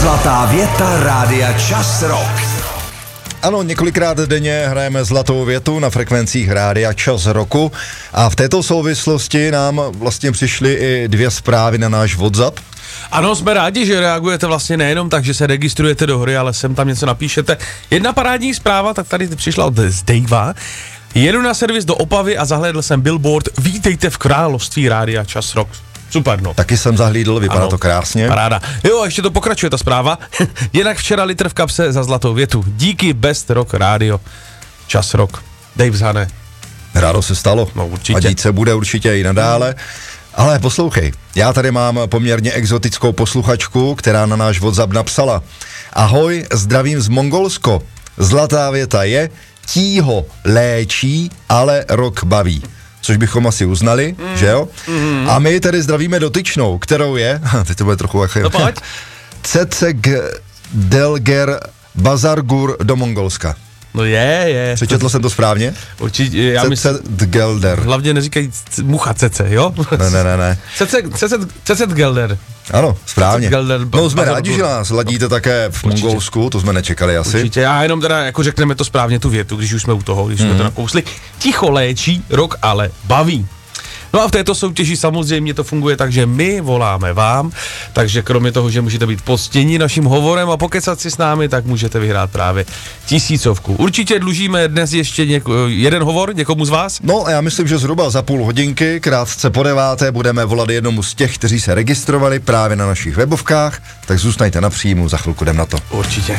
Zlatá věta Rádia Čas Rock. Ano, několikrát denně hrajeme zlatou větu na frekvencích Rádia Čas Roku a v této souvislosti nám vlastně přišly i 2 zprávy na náš WhatsApp. Ano, jsme rádi, že reagujete vlastně nejenom tak, že se registrujete do hry, ale sem tam něco napíšete. Jedna parádní zpráva, tak tady přišla od Davea. Jedu na servis do Opavy a zahlédl jsem billboard Vítejte v království Rádia Čas Rock. Super, no. Taky jsem zahlídl, vypadá to krásně. Paráda. Jo, ještě to pokračuje ta zpráva. Jinak včera litr v kapse za zlatou větu. Díky Best Rock Radio. Čas Rock. Dave Zhane. Rádo se stalo. No, určitě. A dít se bude určitě i nadále. Ale poslouchej, já tady mám poměrně exotickou posluchačku, která na náš WhatsApp napsala. Ahoj, zdravím z Mongolsko. Zlatá věta je, tího léčí, ale rok baví. Což bychom asi uznali, že jo? A my tedy zdravíme dotyčnou, kterou je, teď to bude trochu Cecek Delger Bazargur do Mongolska. No je. Přečetl jsem to správně? Určitě, já myslím. Gelder. Hlavně neříkají mucha Cece, jo? Ne. Cecet Gelder. Ano, správně. No jsme Bazargur. rádi, že nás ladíte také v Mongolsku, to jsme nečekali asi. Určitě, já jenom teda jako řekneme to správně tu větu, když už jsme u toho, když jsme to nakousli. Ticho léčí, rok ale baví. No a v této soutěži samozřejmě to funguje tak, že my voláme vám, takže kromě toho, že můžete být poctěni naším hovorem a pokecat si s námi, tak můžete vyhrát právě 1000. Určitě dlužíme dnes ještě jeden hovor někomu z vás? No a já myslím, že zhruba za půl hodinky, krátce po 9, budeme volat jednomu z těch, kteří se registrovali právě na našich webovkách, tak zůstaňte na příjmu, za chvilku jdem na to. Určitě.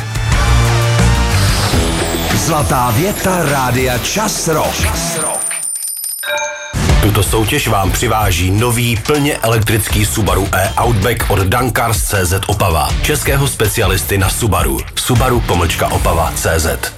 Zlatá věta Rádia Čas Rock. Tuto soutěž vám přiváží nový plně elektrický Subaru e-Outback od Dankars.cz Opava. Českého specialisty na Subaru. Subaru-Opava.cz